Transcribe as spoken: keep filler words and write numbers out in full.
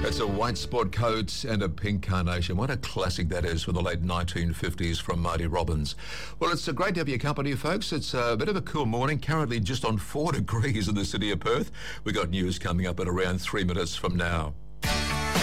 It's a white sport coat and a pink carnation. What a classic that is from the late nineteen fifties from Marty Robbins. Well, it's a great to have your company, folks. It's a bit of a cool morning, currently just on four degrees in the city of Perth. We've got news coming up at around three minutes from now.